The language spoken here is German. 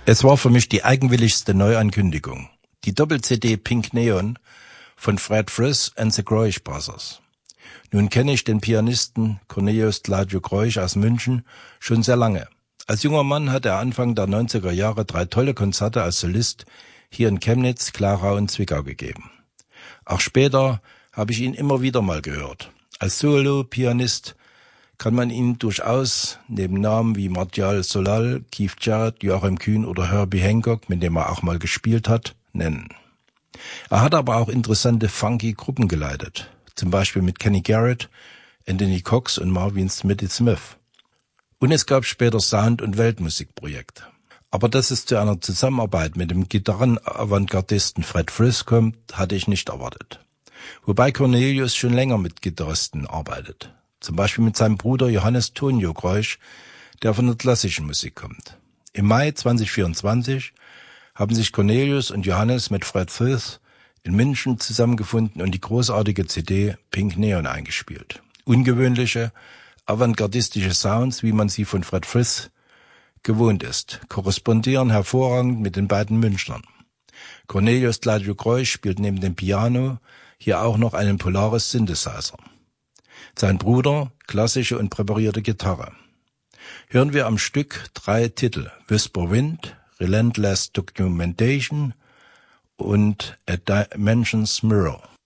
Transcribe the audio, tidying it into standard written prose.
Es war für mich die eigenwilligste Neuankündigung. Die Doppel-CD Pink Neon von Fred Frith and the Groich Brothers. Nun kenne ich den Pianisten Cornelius Gladio Groich aus München schon sehr lange. Als junger Mann hat er Anfang der 90er Jahre 3 tolle Konzerte als Solist hier in Chemnitz, Klarau und Zwickau gegeben. Auch später habe ich ihn immer wieder mal gehört. Als Solo-Pianist kann man ihn durchaus neben Namen wie Martial Solal, Keith Jarrett, Joachim Kühn oder Herbie Hancock, mit dem er auch mal gespielt hat, nennen. Er hat aber auch interessante funky Gruppen geleitet, zum Beispiel mit Kenny Garrett, Anthony Cox und Marvin Smitty Smith. Und es gab später Sound- und Weltmusikprojekte. Aber dass es zu einer Zusammenarbeit mit dem Gitarrenavantgardisten Fred Frith kommt, hatte ich nicht erwartet. Wobei Cornelius schon länger mit Gitarristen arbeitet. Zum Beispiel mit seinem Bruder Johannes Tonio Groich, der von der klassischen Musik kommt. Im Mai 2024 haben sich Cornelius und Johannes mit Fred Frith in München zusammengefunden und die großartige CD Pink Neon eingespielt. Ungewöhnliche, avantgardistische Sounds, wie man sie von Fred Frith gewohnt ist, korrespondieren hervorragend mit den beiden Münchnern. Cornelius Gladio Groich spielt neben dem Piano hier auch noch einen Polaris Synthesizer. Sein Bruder klassische und präparierte Gitarre. Hören wir am Stück 3 Titel: Whisper Wind, Relentless Documentation und A Dimensions Mirror.